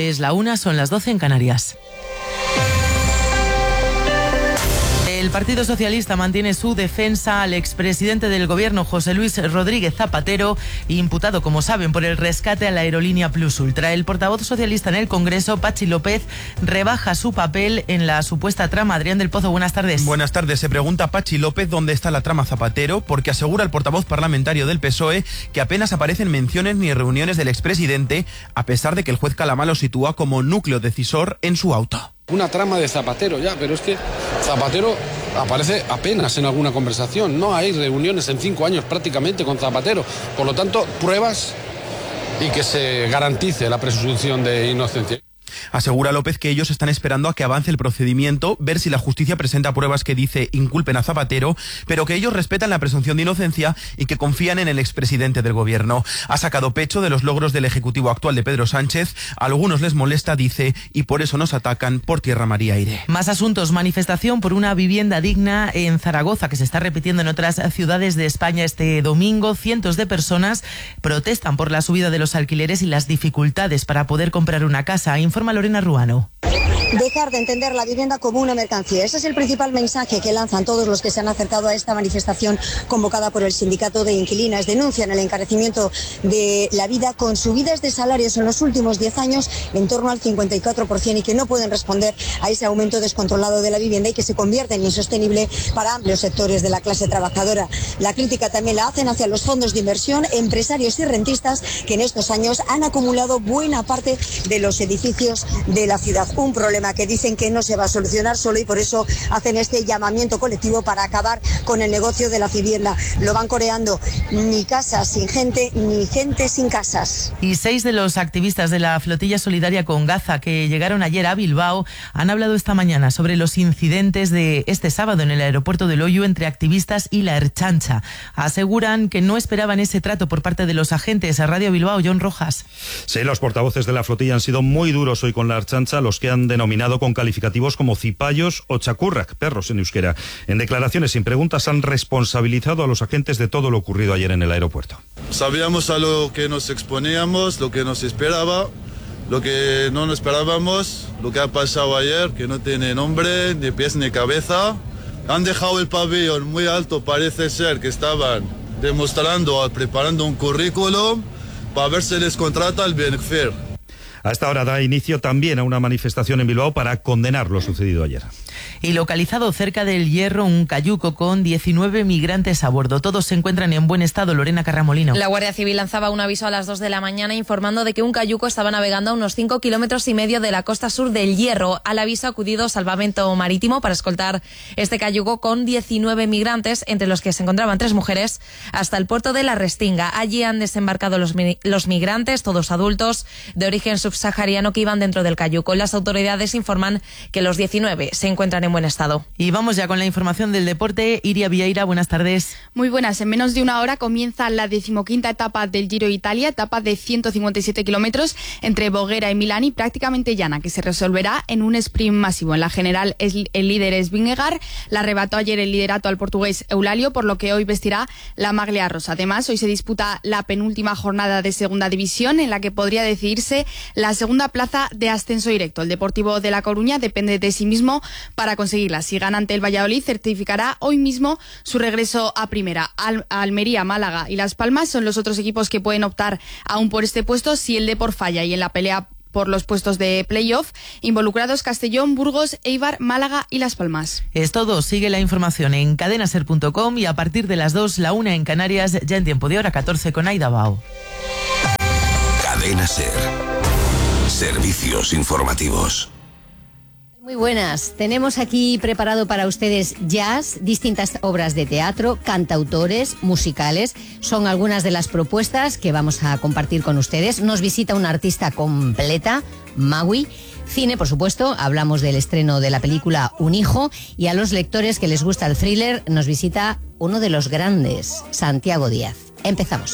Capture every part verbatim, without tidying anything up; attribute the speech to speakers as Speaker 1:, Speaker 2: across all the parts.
Speaker 1: Es la una, son las doce en Canarias. El Partido Socialista mantiene su defensa al expresidente del Gobierno, José Luis Rodríguez Zapatero, imputado, como saben, por el rescate a la aerolínea Plus Ultra. El portavoz socialista en el Congreso, Pachi López, rebaja su papel en la supuesta trama. Adrián del Pozo, buenas tardes.
Speaker 2: Buenas tardes. Se pregunta Pachi López dónde está la trama Zapatero, porque asegura el portavoz parlamentario del P S O E que apenas aparecen menciones ni reuniones del expresidente, a pesar de que el juez Calamá lo sitúa como núcleo decisor en su auto.
Speaker 3: Una trama de Zapatero ya, pero es que Zapatero aparece apenas en alguna conversación. No hay reuniones en cinco años prácticamente con Zapatero. Por lo tanto, pruebas y que se garantice la presunción de inocencia.
Speaker 2: Asegura López que ellos están esperando a que avance el procedimiento, ver si la justicia presenta pruebas que dice inculpen a Zapatero, pero que ellos respetan la presunción de inocencia y que confían en el expresidente del Gobierno. Ha sacado pecho de los logros del Ejecutivo actual de Pedro Sánchez. A algunos les molesta, dice, y por eso nos atacan por tierra, mar y aire.
Speaker 1: Más asuntos. Manifestación por una vivienda digna en Zaragoza, que se está repitiendo en otras ciudades de España este domingo. Cientos de personas protestan por la subida de los alquileres y las dificultades para poder comprar una casa. Informa Lorena Ruano.
Speaker 4: Dejar de entender la vivienda como una mercancía. Ese es el principal mensaje que lanzan todos los que se han acercado a esta manifestación convocada por el sindicato de inquilinas. Denuncian el encarecimiento de la vida con subidas de salarios en los últimos diez años en torno al cincuenta y cuatro por ciento y que no pueden responder a ese aumento descontrolado de la vivienda y que se convierte en insostenible para amplios sectores de la clase trabajadora. La crítica también la hacen hacia los fondos de inversión, empresarios y rentistas que en estos años han acumulado buena parte de los edificios de la ciudad. Un problema que dicen que no se va a solucionar solo y por eso hacen este llamamiento colectivo para acabar con el negocio de la vivienda. Lo van coreando: ni casas sin gente, ni gente sin casas.
Speaker 1: Y seis de los activistas de la flotilla solidaria con Gaza que llegaron ayer a Bilbao han hablado esta mañana sobre los incidentes de este sábado en el aeropuerto de Loiu entre activistas y la Ertzaintza. Aseguran que no esperaban ese trato por parte de los agentes. A Radio Bilbao, John Rojas.
Speaker 5: Sí, los portavoces de la flotilla han sido muy duros hoy con la Ertzaintza, los que han denominado con calificativos como cipayos o chacurrak, perros en euskera. En declaraciones sin preguntas han responsabilizado a los agentes de todo lo ocurrido ayer en el aeropuerto.
Speaker 6: Sabíamos a lo que nos exponíamos, lo que nos esperaba, lo que no nos esperábamos, lo que ha pasado ayer, que no tiene nombre, ni pies ni cabeza. Han dejado el pabellón muy alto, parece ser que estaban demostrando, preparando un currículum para ver si les contrata el Benfer.
Speaker 5: A esta hora da inicio también a una manifestación en Bilbao para condenar lo sucedido ayer.
Speaker 1: Y localizado cerca del Hierro un cayuco con diecinueve migrantes a bordo. Todos se encuentran en buen estado. Lorena Carramolino.
Speaker 7: La Guardia Civil lanzaba un aviso a las dos de la mañana informando de que un cayuco estaba navegando a unos cinco kilómetros y medio de la costa sur del Hierro. Al aviso ha acudido Salvamento Marítimo para escoltar este cayuco con diecinueve migrantes, entre los que se encontraban tres mujeres, hasta el puerto de La Restinga. Allí han desembarcado los, los migrantes, todos adultos, de origen subsahariano, que iban dentro del cayuco. Las autoridades informan que los diecinueve se encuentran en buen estado.
Speaker 1: Y vamos ya con la información del deporte. Iria Vieira, buenas tardes.
Speaker 8: Muy buenas. En menos de una hora comienza la decimoquinta etapa del Giro de Italia, etapa de ciento cincuenta y siete kilómetros entre Voghera y Milán y prácticamente llana, que se resolverá en un sprint masivo. En la general es, el líder es Vingegaard, le arrebató ayer el liderato al portugués Eulalio, por lo que hoy vestirá la maglia rosa. Además, hoy se disputa la penúltima jornada de segunda división, en la que podría decidirse la segunda plaza de ascenso directo. El Deportivo de La Coruña depende de sí mismo para conseguirla. Si gana ante el Valladolid, certificará hoy mismo su regreso a primera. Al- Almería, Málaga y Las Palmas son los otros equipos que pueden optar aún por este puesto si el Depor falla, y en la pelea por los puestos de playoff involucrados Castellón, Burgos, Eibar, Málaga y Las Palmas.
Speaker 1: Es todo. Sigue la información en cadenaser punto com y a partir de las dos, la una en Canarias, ya en tiempo de hora catorce con Aida Bao.
Speaker 9: Cadena Ser. Servicios informativos.
Speaker 10: Muy buenas. Tenemos aquí preparado para ustedes jazz, distintas obras de teatro, cantautores, musicales. Son algunas de las propuestas que vamos a compartir con ustedes. Nos visita una artista completa, Maui. Cine, por supuesto, hablamos del estreno de la película Un hijo, y a los lectores que les gusta el thriller nos visita uno de los grandes, Santiago Díaz. Empezamos.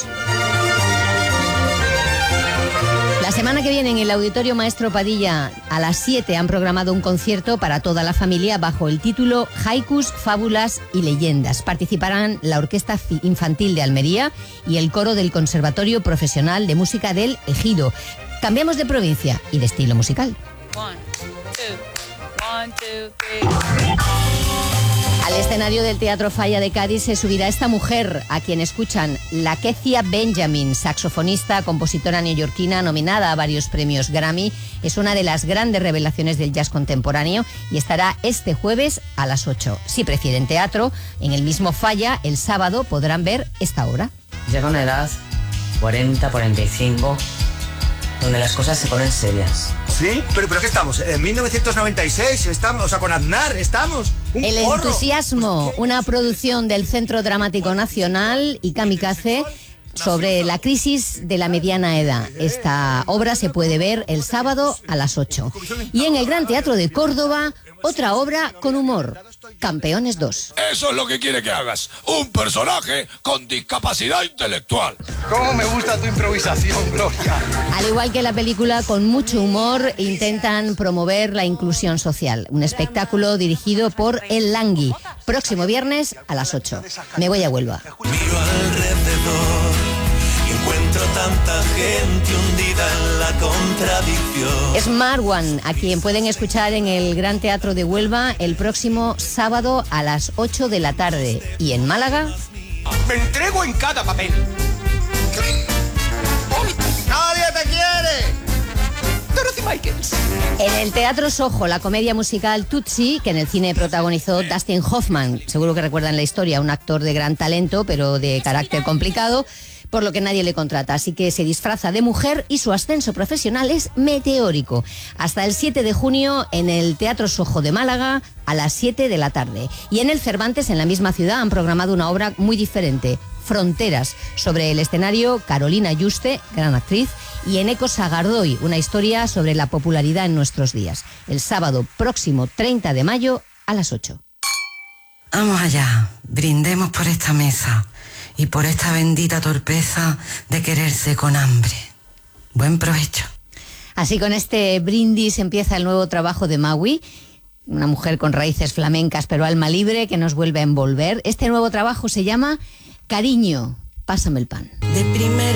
Speaker 10: La semana que viene en el Auditorio Maestro Padilla a las siete han programado un concierto para toda la familia bajo el título Haikus, Fábulas y Leyendas. Participarán la Orquesta Infantil de Almería y el coro del Conservatorio Profesional de Música del Ejido. Cambiamos de provincia y de estilo musical.
Speaker 11: One, two, one, two, three.
Speaker 10: Al escenario del Teatro Falla de Cádiz se subirá esta mujer, a quien escuchan, Lakecia Benjamin, saxofonista, compositora neoyorquina, nominada a varios premios Grammy. Es una de las grandes revelaciones del jazz contemporáneo y estará este jueves a las ocho. Si prefieren teatro, en el mismo Falla, el sábado podrán ver esta obra.
Speaker 12: Llega una edad, cuarenta, cuarenta y cinco, donde las cosas se ponen serias.
Speaker 13: ¿Sí? ¿Pero, pero qué estamos? ¿En mil novecientos noventa y seis? ¿Estamos? O sea, con Aznar, ¿estamos? Un
Speaker 10: El
Speaker 13: porro.
Speaker 10: entusiasmo, una producción del Centro Dramático Nacional y Kamikaze sobre la crisis de la mediana edad. Esta obra se puede ver el sábado a las ocho. Y en el Gran Teatro de Córdoba, otra obra con humor, Campeones dos.
Speaker 14: Eso es lo que quiere que hagas. Un personaje con discapacidad intelectual.
Speaker 13: ¿Cómo me gusta tu improvisación, Gloria?
Speaker 10: Al igual que la película, con mucho humor, intentan promover la inclusión social. Un espectáculo dirigido por El Langui. Próximo viernes a las ocho. Me voy a Huelva.
Speaker 15: Miro alrededor y encuentro tanta gente hundida en la contradicción.
Speaker 10: Es Marwan, a quien pueden escuchar en el Gran Teatro de Huelva el próximo sábado a las ocho de la tarde. Y en Málaga...
Speaker 13: Me entrego en cada papel. ¡Nadie te quiere! Dorothy Michaels.
Speaker 10: En el Teatro Soho, la comedia musical Tootsie, que en el cine protagonizó Dustin Hoffman. Seguro que recuerdan la historia, un actor de gran talento, pero de carácter complicado, por lo que nadie le contrata. Así que se disfraza de mujer y su ascenso profesional es meteórico. Hasta el siete de junio en el Teatro Soho de Málaga a las siete de la tarde. Y en el Cervantes, en la misma ciudad, han programado una obra muy diferente, Fronteras, sobre el escenario Carolina Yuste, gran actriz, y Eneko Sagardoy, una historia sobre la popularidad en nuestros días. El sábado próximo treinta de mayo a las ocho.
Speaker 16: Vamos allá, brindemos por esta mesa y por esta bendita torpeza de quererse con hambre. Buen provecho.
Speaker 10: Así, con este brindis empieza el nuevo trabajo de Maui, una mujer con raíces flamencas pero alma libre que nos vuelve a envolver. Este nuevo trabajo se llama Cariño, pásame el pan.
Speaker 16: De primera